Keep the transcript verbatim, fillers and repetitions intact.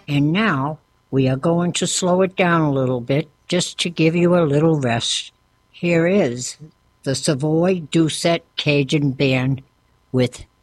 And now we are going to slow it down a little bit just to give you a little rest. Here is the Savoy Doucette Cajun Band with